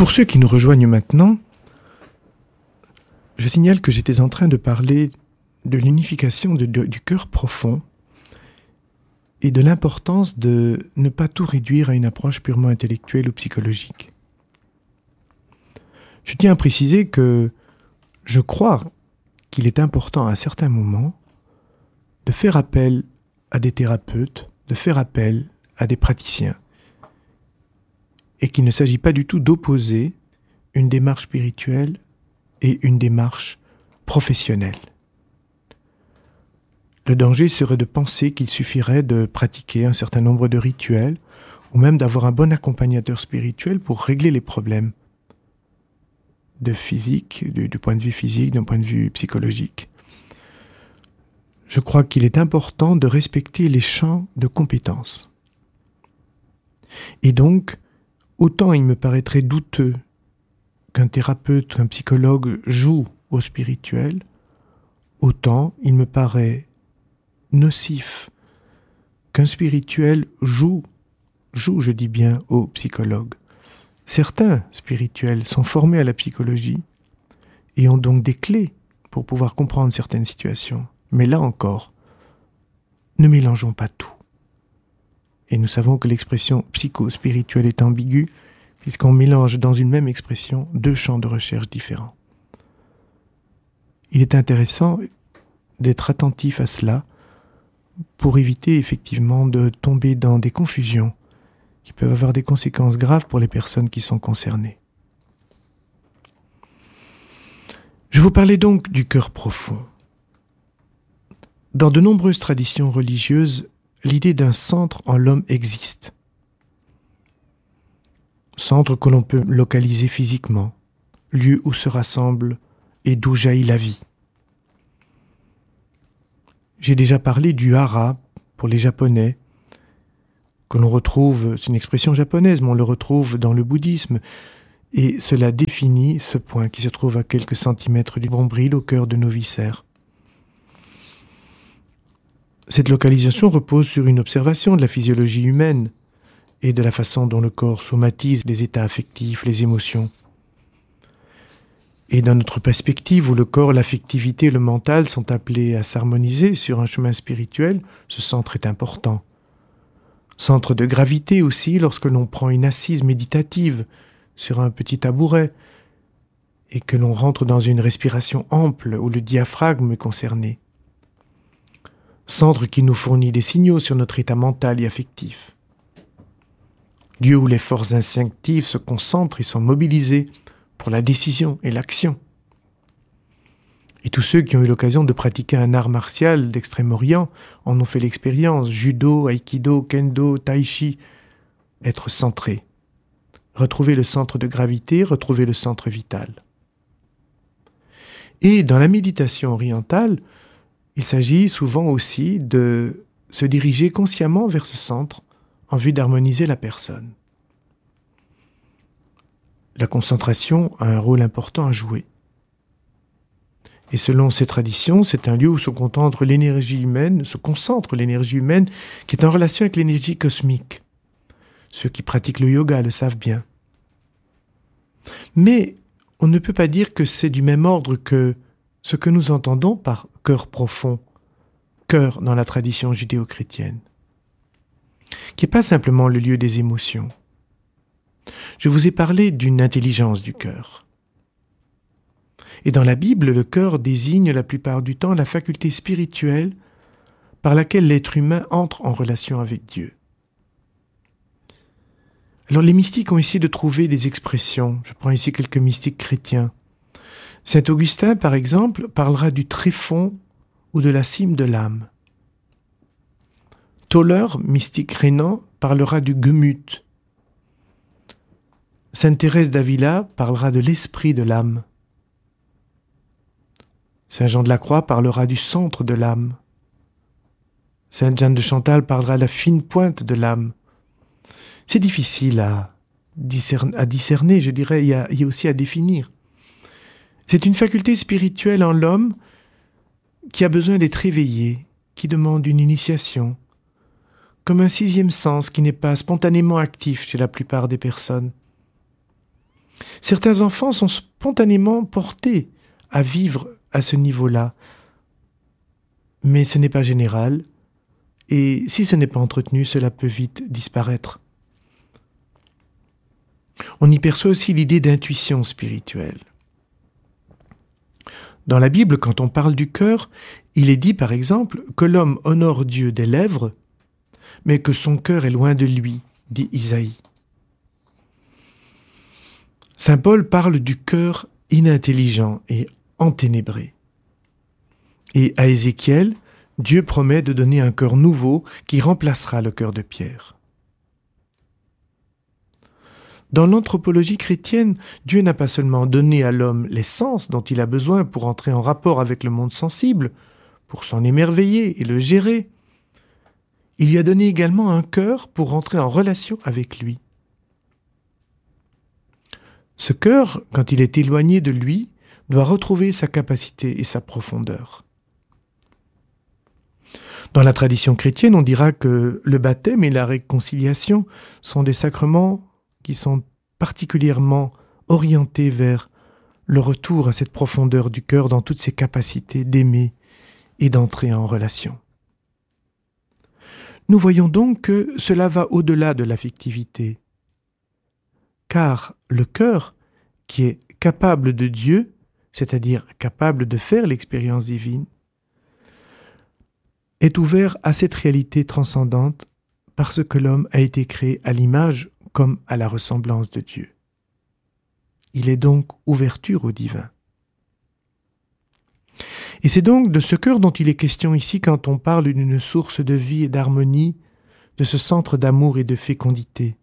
Pour ceux qui nous rejoignent maintenant, je signale que j'étais en train de parler de l'unification du cœur profond et de l'importance de ne pas tout réduire à une approche purement intellectuelle ou psychologique. Je tiens à préciser que je crois qu'il est important à certains moments de faire appel à des thérapeutes, de faire appel à des praticiens, et qu'il ne s'agit pas du tout d'opposer une démarche spirituelle et une démarche professionnelle. Le danger serait de penser qu'il suffirait de pratiquer un certain nombre de rituels ou même d'avoir un bon accompagnateur spirituel pour régler les problèmes de physique, du point de vue physique, d'un point de vue psychologique. Je crois qu'il est important de respecter les champs de compétences. Et donc, autant il me paraîtrait douteux qu'un thérapeute, un psychologue joue au spirituel, autant il me paraît nocif qu'un spirituel joue, je dis bien, au psychologue. Certains spirituels sont formés à la psychologie et ont donc des clés pour pouvoir comprendre certaines situations. Mais là encore, ne mélangeons pas tout. Et nous savons que l'expression psycho-spirituelle est ambiguë, puisqu'on mélange dans une même expression deux champs de recherche différents. Il est intéressant d'être attentif à cela pour éviter effectivement de tomber dans des confusions qui peuvent avoir des conséquences graves pour les personnes qui sont concernées. Je vous parlais donc du cœur profond. Dans de nombreuses traditions religieuses, l'idée d'un centre en l'homme existe. Centre que l'on peut localiser physiquement, lieu où se rassemble et d'où jaillit la vie. J'ai déjà parlé du hara pour les Japonais, que l'on retrouve, c'est une expression japonaise, mais on le retrouve dans le bouddhisme, et cela définit ce point qui se trouve à quelques centimètres du nombril au cœur de nos viscères. Cette localisation repose sur une observation de la physiologie humaine et de la façon dont le corps somatise les états affectifs, les émotions. Et dans notre perspective où le corps, l'affectivité et le mental sont appelés à s'harmoniser sur un chemin spirituel, ce centre est important. Centre de gravité aussi lorsque l'on prend une assise méditative sur un petit tabouret et que l'on rentre dans une respiration ample où le diaphragme est concerné. Centre qui nous fournit des signaux sur notre état mental et affectif. Lieu où les forces instinctives se concentrent et sont mobilisées pour la décision et l'action. Et tous ceux qui ont eu l'occasion de pratiquer un art martial d'Extrême-Orient en ont fait l'expérience, judo, aïkido, kendo, tai chi, être centré. Retrouver le centre de gravité, retrouver le centre vital. Et dans la méditation orientale, il s'agit souvent aussi de se diriger consciemment vers ce centre en vue d'harmoniser la personne. La concentration a un rôle important à jouer. Et selon ces traditions, c'est un lieu où se concentre l'énergie humaine qui est en relation avec l'énergie cosmique. Ceux qui pratiquent le yoga le savent bien. Mais on ne peut pas dire que c'est du même ordre que ce que nous entendons par cœur profond, cœur dans la tradition judéo-chrétienne, qui n'est pas simplement le lieu des émotions. Je vous ai parlé d'une intelligence du cœur. Et dans la Bible, le cœur désigne la plupart du temps la faculté spirituelle par laquelle l'être humain entre en relation avec Dieu. Alors les mystiques ont essayé de trouver des expressions. Je prends ici quelques mystiques chrétiens. Saint Augustin, par exemple, parlera du tréfonds ou de la cime de l'âme. Toller, mystique rénan, parlera du gemüt. Sainte Thérèse d'Avila parlera de l'esprit de l'âme. Saint Jean de la Croix parlera du centre de l'âme. Sainte Jeanne de Chantal parlera de la fine pointe de l'âme. C'est difficile à discerner, je dirais, il y a aussi à définir. C'est une faculté spirituelle en l'homme qui a besoin d'être réveillée, qui demande une initiation, comme un sixième sens qui n'est pas spontanément actif chez la plupart des personnes. Certains enfants sont spontanément portés à vivre à ce niveau-là, mais ce n'est pas général, et si ce n'est pas entretenu, cela peut vite disparaître. On y perçoit aussi l'idée d'intuition spirituelle. Dans la Bible, quand on parle du cœur, il est dit par exemple que l'homme honore Dieu des lèvres, mais que son cœur est loin de lui, dit Isaïe. Saint Paul parle du cœur inintelligent et enténébré. Et à Ézéchiel, Dieu promet de donner un cœur nouveau qui remplacera le cœur de pierre. Dans l'anthropologie chrétienne, Dieu n'a pas seulement donné à l'homme les sens dont il a besoin pour entrer en rapport avec le monde sensible, pour s'en émerveiller et le gérer. Il lui a donné également un cœur pour entrer en relation avec lui. Ce cœur, quand il est éloigné de lui, doit retrouver sa capacité et sa profondeur. Dans la tradition chrétienne, on dira que le baptême et la réconciliation sont des sacrements qui sont particulièrement orientés vers le retour à cette profondeur du cœur dans toutes ses capacités d'aimer et d'entrer en relation. Nous voyons donc que cela va au-delà de l'affectivité, car le cœur, qui est capable de Dieu, c'est-à-dire capable de faire l'expérience divine, est ouvert à cette réalité transcendante parce que l'homme a été créé à l'image comme à la ressemblance de Dieu. Il est donc ouverture au divin. Et c'est donc de ce cœur dont il est question ici quand on parle d'une source de vie et d'harmonie, de ce centre d'amour et de fécondité.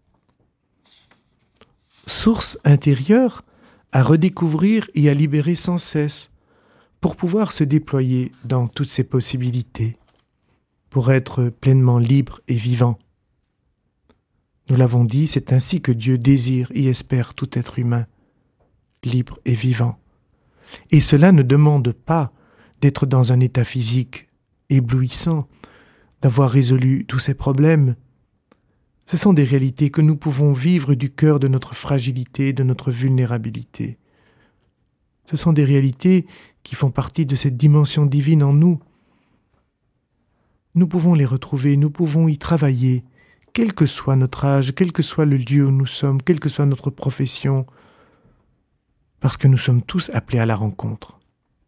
Source intérieure à redécouvrir et à libérer sans cesse pour pouvoir se déployer dans toutes ses possibilités, pour être pleinement libre et vivant. Nous l'avons dit, c'est ainsi que Dieu désire et espère tout être humain, libre et vivant. Et cela ne demande pas d'être dans un état physique éblouissant, d'avoir résolu tous ses problèmes. Ce sont des réalités que nous pouvons vivre du cœur de notre fragilité, de notre vulnérabilité. Ce sont des réalités qui font partie de cette dimension divine en nous. Nous pouvons les retrouver, nous pouvons y travailler, quel que soit notre âge, quel que soit le lieu où nous sommes, quelle que soit notre profession, parce que nous sommes tous appelés à la rencontre.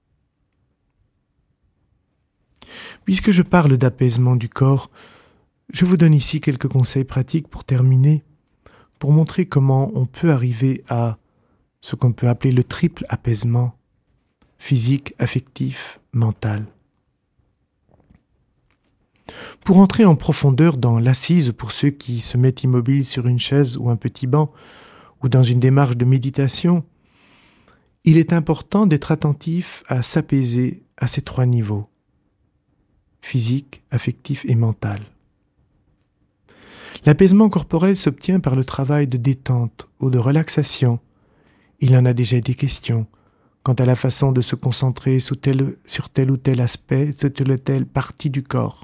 Puisque je parle d'apaisement du corps, je vous donne ici quelques conseils pratiques pour terminer, pour montrer comment on peut arriver à ce qu'on peut appeler le triple apaisement, physique, affectif, mental. Pour entrer en profondeur dans l'assise pour ceux qui se mettent immobiles sur une chaise ou un petit banc, ou dans une démarche de méditation, il est important d'être attentif à s'apaiser à ces trois niveaux, physique, affectif et mental. L'apaisement corporel s'obtient par le travail de détente ou de relaxation. Il en a déjà été question quant à la façon de se concentrer sur tel ou tel aspect, sur telle ou telle partie du corps,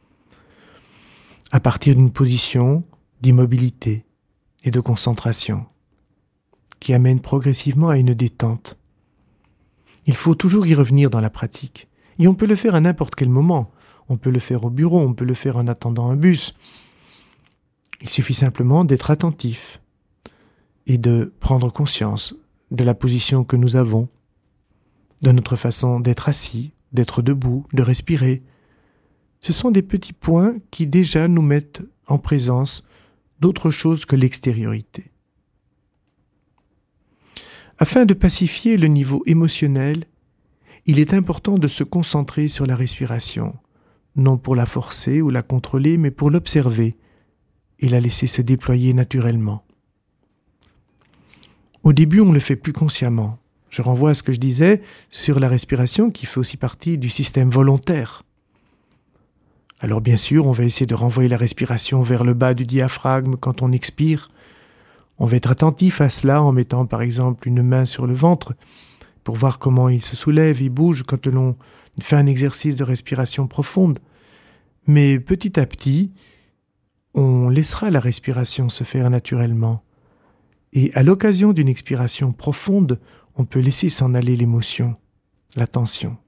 à partir d'une position d'immobilité et de concentration qui amène progressivement à une détente. Il faut toujours y revenir dans la pratique. Et on peut le faire à n'importe quel moment. On peut le faire au bureau, on peut le faire en attendant un bus. Il suffit simplement d'être attentif et de prendre conscience de la position que nous avons, de notre façon d'être assis, d'être debout, de respirer. Ce sont des petits points qui déjà nous mettent en présence d'autre chose que l'extériorité. Afin de pacifier le niveau émotionnel, il est important de se concentrer sur la respiration, non pour la forcer ou la contrôler, mais pour l'observer et la laisser se déployer naturellement. Au début, on le fait plus consciemment. Je renvoie à ce que je disais sur la respiration qui fait aussi partie du système volontaire. Alors bien sûr, on va essayer de renvoyer la respiration vers le bas du diaphragme quand on expire. On va être attentif à cela en mettant par exemple une main sur le ventre pour voir comment il se soulève, il bouge quand l'on fait un exercice de respiration profonde. Mais petit à petit, on laissera la respiration se faire naturellement Et à l'occasion d'une expiration profonde, on peut laisser s'en aller l'émotion, la tension.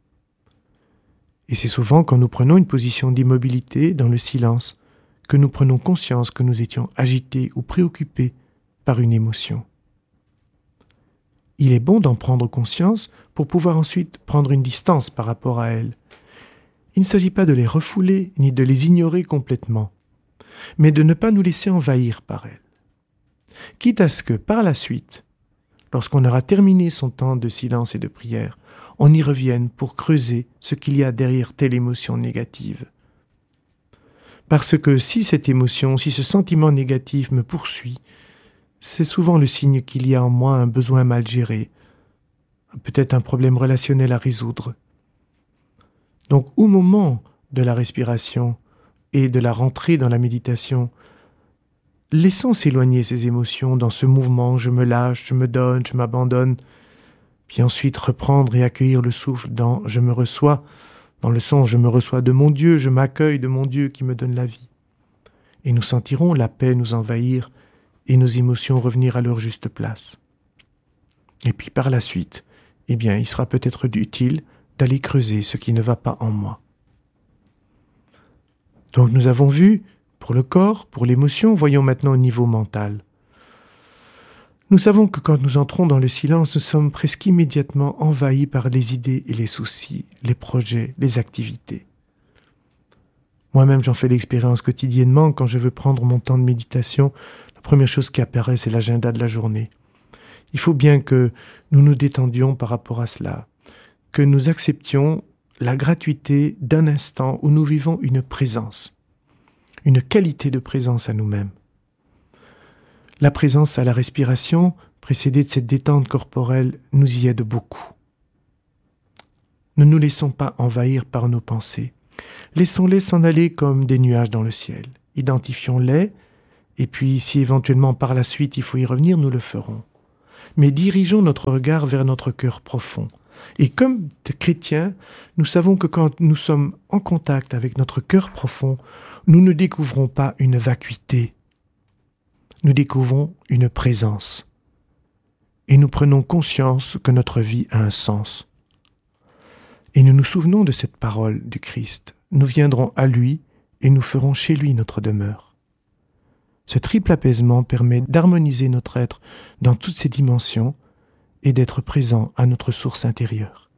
Et c'est souvent quand nous prenons une position d'immobilité dans le silence que nous prenons conscience que nous étions agités ou préoccupés par une émotion. Il est bon d'en prendre conscience pour pouvoir ensuite prendre une distance par rapport à elles. Il ne s'agit pas de les refouler ni de les ignorer complètement, mais de ne pas nous laisser envahir par elles. Quitte à ce que, par la suite, lorsqu'on aura terminé son temps de silence et de prière, on y revienne pour creuser ce qu'il y a derrière telle émotion négative. Parce que si cette émotion, si ce sentiment négatif me poursuit, c'est souvent le signe qu'il y a en moi un besoin mal géré, peut-être un problème relationnel à résoudre. Donc, au moment de la respiration et de la rentrée dans la méditation, laissons s'éloigner ces émotions dans ce mouvement, je me lâche, je me donne, je m'abandonne, puis ensuite reprendre et accueillir le souffle dans je me reçois, dans le sens je me reçois de mon Dieu, je m'accueille de mon Dieu qui me donne la vie. Et nous sentirons la paix nous envahir et nos émotions revenir à leur juste place. Et puis par la suite, il sera peut-être utile d'aller creuser ce qui ne va pas en moi. Donc nous avons vu pour le corps, pour l'émotion, voyons maintenant au niveau mental. Nous savons que quand nous entrons dans le silence, nous sommes presque immédiatement envahis par les idées et les soucis, les projets, les activités. Moi-même, j'en fais l'expérience quotidiennement. Quand je veux prendre mon temps de méditation, la première chose qui apparaît, c'est l'agenda de la journée. Il faut bien que nous nous détendions par rapport à cela, que nous acceptions la gratuité d'un instant où nous vivons une présence, une qualité de présence à nous-mêmes. La présence à la respiration, précédée de cette détente corporelle, nous y aide beaucoup. Ne nous laissons pas envahir par nos pensées. Laissons-les s'en aller comme des nuages dans le ciel. Identifions-les, et puis si éventuellement par la suite il faut y revenir, nous le ferons. Mais dirigeons notre regard vers notre cœur profond. Et comme chrétiens, nous savons que quand nous sommes en contact avec notre cœur profond, nous ne découvrons pas une vacuité. Nous découvrons une présence. Et nous prenons conscience que notre vie a un sens. Et nous nous souvenons de cette parole du Christ. Nous viendrons à lui et nous ferons chez lui notre demeure. Ce triple apaisement permet d'harmoniser notre être dans toutes ses dimensions et d'être présent à notre source intérieure.